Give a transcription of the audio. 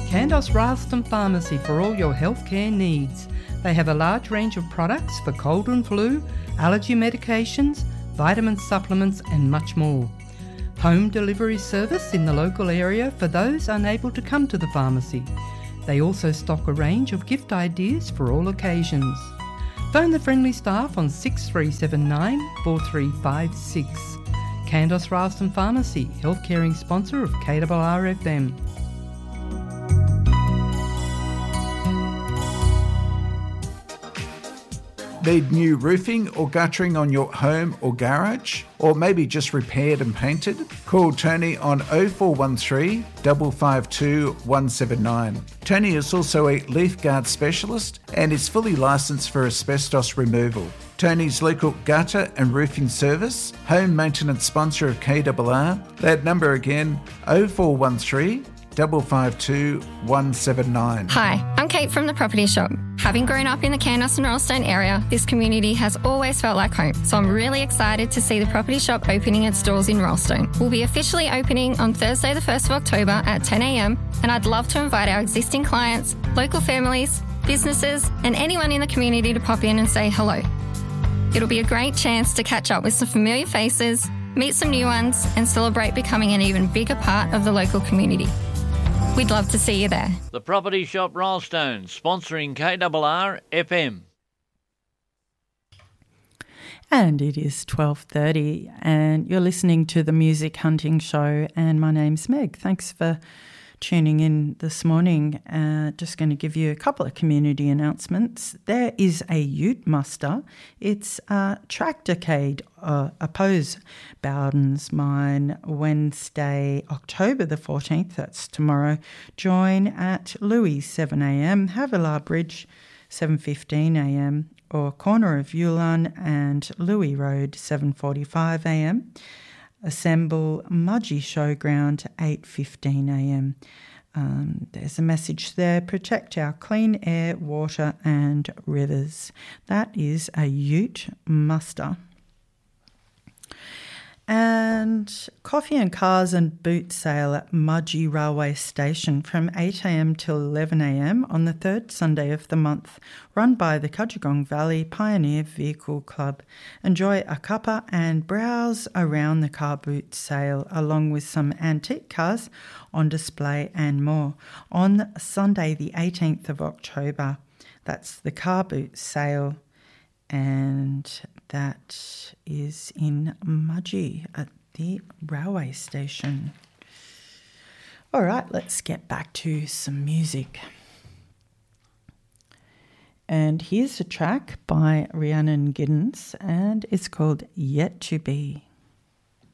Candos Ralston Pharmacy for all your healthcare needs. They have a large range of products for cold and flu, allergy medications, vitamin supplements and much more. Home delivery service in the local area for those unable to come to the pharmacy. They also stock a range of gift ideas for all occasions. Phone the friendly staff on 6379 4356. Candos Ralston Pharmacy, health caring sponsor of KRRFM. Need new roofing or guttering on your home or garage? Or maybe just repaired and painted? Call Tony on 0413 552 179. Tony is also a leaf guard specialist and is fully licensed for asbestos removal. Tony's local gutter and roofing service, home maintenance sponsor of KRR. That number again, 0413 552 179. Hi, I'm Kate from The Property Shop. Having grown up in the Candos and Rollstone area, this community has always felt like home, so I'm really excited to see The Property Shop opening its doors in Rollstone. We'll be officially opening on Thursday the 1st of October at 10 a.m, and I'd love to invite our existing clients, local families, businesses, and anyone in the community to pop in and say hello. It'll be a great chance to catch up with some familiar faces, meet some new ones, and celebrate becoming an even bigger part of the local community. We'd love to see you there. The Property Shop Rollstone, sponsoring KRR FM. And it is 12:30 and you're listening to the Music Hunting Show, and my name's Meg. Thanks for tuning in this morning. Just going to give you a couple of community announcements. There is a Ute muster. It's Tractorcade, Oppose Bowden's Mine, Wednesday, October the 14th. That's tomorrow. Join at Louis 7 a.m, Havilah Bridge 7:15 a.m, or corner of Yulan and Louis Road 7:45 a.m. Assemble Mudgee Showground 8:15 a.m. There's a message there: protect our clean air, water and rivers. That is a Ute muster. And coffee and cars and boot sale at Mudgee Railway Station from 8 a.m. till 11 a.m. on the third Sunday of the month, run by the Cudgegong Valley Pioneer Vehicle Club. Enjoy a cuppa and browse around the car boot sale, along with some antique cars on display and more. On Sunday the 18th of October, that's the car boot sale, and that is in Mudgee at the railway station. All right, let's get back to some music. And here's a track by Rhiannon Giddens, and it's called Yet to Be.